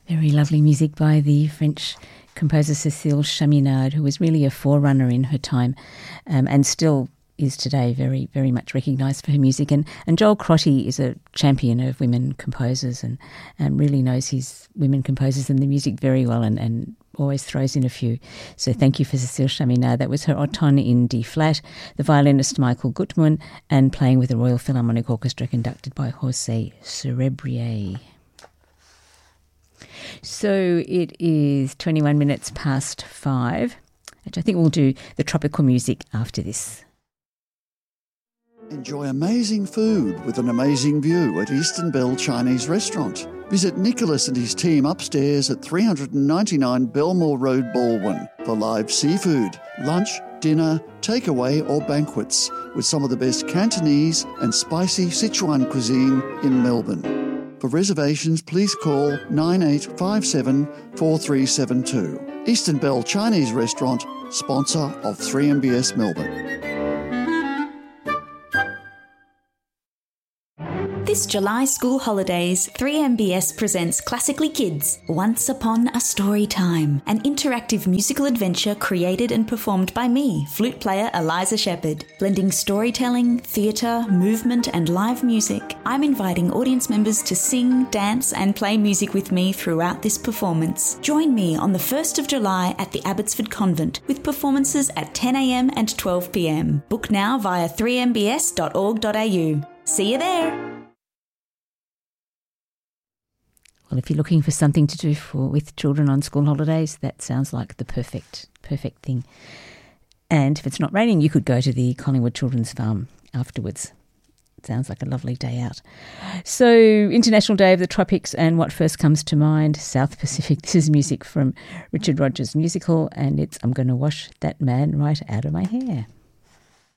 Very lovely music by the French composer Cécile Chaminade, who was really a forerunner in her time and still is today very, very much recognised for her music. And Joel Crotty is a champion of women composers and really knows his women composers and the music very well and always throws in a few. So thank you for Cécile Chaminade. That was her Automne in D-flat, the violinist Michael Gutmann, and playing with the Royal Philharmonic Orchestra conducted by José Cerebrier. So it is 21 minutes past 5, which I think we'll do the tropical music after this. Enjoy amazing food with an amazing view at Eastern Bell Chinese Restaurant. Visit Nicholas and his team upstairs at 399 Belmore Road, Baldwin for live seafood, lunch, dinner, takeaway or banquets with some of the best Cantonese and spicy Sichuan cuisine in Melbourne. For reservations, please call 9857 4372. Eastern Bell Chinese Restaurant, sponsor of 3MBS Melbourne. This July school holidays, 3MBS presents Classically Kids, Once Upon a Story Time, an interactive musical adventure created and performed by me, flute player Eliza Shepherd. Blending storytelling, theatre, movement and live music, I'm inviting audience members to sing, dance and play music with me throughout this performance. Join me on the 1st of July at the Abbotsford Convent with performances at 10 a.m. and 12 p.m. Book now via 3mbs.org.au. See you there! Well, if you're looking for something to do with children on school holidays, that sounds like the perfect thing. And if it's not raining, you could go to the Collingwood Children's Farm afterwards. It sounds like a lovely day out. So, International Day of the Tropics, and what first comes to mind? South Pacific. This is music from Richard Rodgers' musical, and it's I'm Gonna Wash That Man Right Out of My Hair.